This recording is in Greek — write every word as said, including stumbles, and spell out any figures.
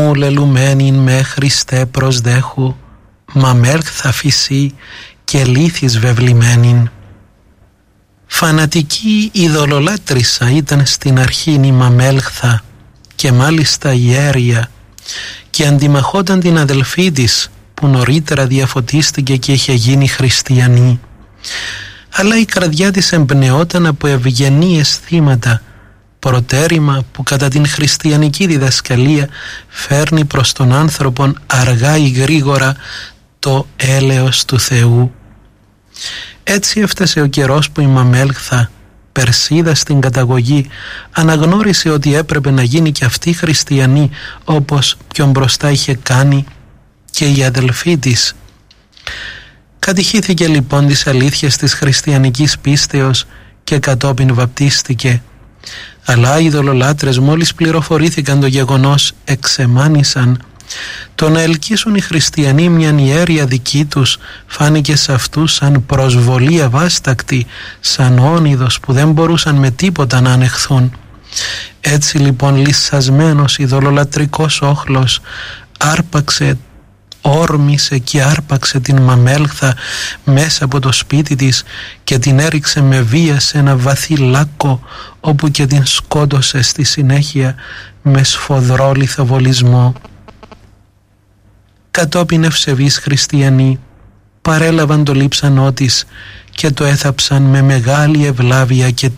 μου λελουμένην με Χριστέ προσδέχου, μαμέλχθα φυσί και λύθης βεβλημένην. Φανατική ειδωλολάτρησα ήταν στην αρχήν η Μαμέλχθα και μάλιστα ιέρια, και αντιμαχόταν την αδελφή της που νωρίτερα διαφωτίστηκε και είχε γίνει χριστιανή. Αλλά η καρδιά της εμπνεόταν από ευγενή αισθήματα, προτέρημα που κατά την χριστιανική διδασκαλία φέρνει προς τον άνθρωπον αργά ή γρήγορα το έλεος του Θεού. Έτσι έφτασε ο καιρός που η Μαμέλχθα, Περσίδα στην καταγωγή, αναγνώρισε ότι έπρεπε να γίνει και αυτή χριστιανή όπως πιο μπροστά είχε κάνει και η αδελφή της. Κατηχήθηκε λοιπόν τις αλήθειες της χριστιανικής πίστεως και κατόπιν βαπτίστηκε. Αλλά οι ειδωλολάτρες μόλις πληροφορήθηκαν το γεγονός εξεμάνησαν. Το να ελκύσουν οι χριστιανοί μιαν ιέρια δική τους φάνηκε σε αυτούς σαν προσβολή αβάστακτη, σαν όνειδος που δεν μπορούσαν με τίποτα να ανεχθούν. Έτσι λοιπόν λυσσασμένος ειδωλολατρικός όχλος άρπαξε, όρμησε και άρπαξε την Μαμέλχθα μέσα από το σπίτι της και την έριξε με βία σε ένα βαθύ λάκκο, όπου και την σκότωσε στη συνέχεια με σφοδρό λιθοβολισμό. Κατόπιν ευσεβείς χριστιανοί παρέλαβαν το λείψανό της και το έθαψαν με μεγάλη ευλάβεια και